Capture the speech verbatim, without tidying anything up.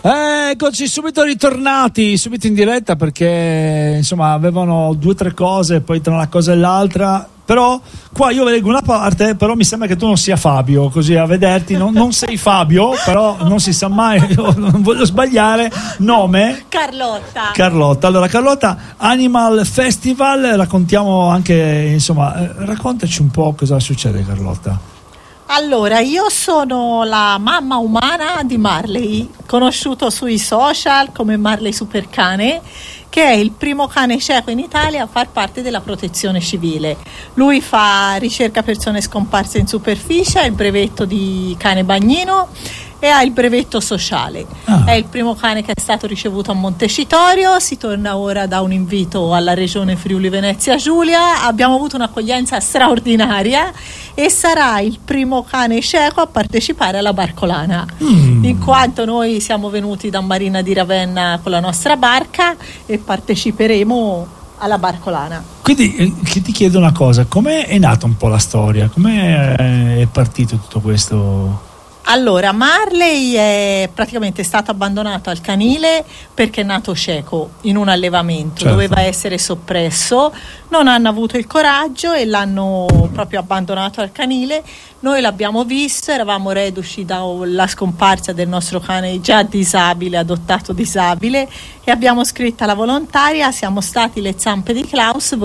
Eccoci subito ritornati, subito in diretta perché insomma avevano due o tre cose, poi tra una cosa e l'altra. Però qua io leggo una parte, però mi sembra che tu non sia Fabio, così a vederti non, non sei Fabio, però non si sa mai, io non voglio sbagliare. Nome? Carlotta. Carlotta. Allora Carlotta, Animal Festival, raccontiamo anche, insomma, eh, raccontaci un po' cosa succede, Carlotta. Allora, io sono la mamma umana di Marley, conosciuto sui social come Marley Supercane, che è il primo cane cieco in Italia a far parte della protezione civile. Lui fa ricerca persone scomparse in superficie, ha il brevetto di cane bagnino e ha il brevetto sociale. Ah. È il primo cane che è stato ricevuto a Montecitorio. Si torna ora da un invito alla regione Friuli Venezia Giulia. Abbiamo avuto un'accoglienza straordinaria e sarà il primo cane cieco a partecipare alla Barcolana, mm. in quanto noi siamo venuti da Marina di Ravenna con la nostra barca e parteciperemo alla Barcolana. Quindi eh, ti chiedo una cosa, com'è è nata un po' la storia? Com'è è partito tutto questo? Allora, Marley è praticamente stato abbandonato al canile perché è nato cieco in un allevamento, certo. Doveva essere soppresso, non hanno avuto il coraggio e l'hanno proprio abbandonato al canile. Noi l'abbiamo visto, eravamo reduci dalla scomparsa del nostro cane già disabile, adottato disabile, e abbiamo scritto alla volontaria, siamo stati le zampe di Klaus.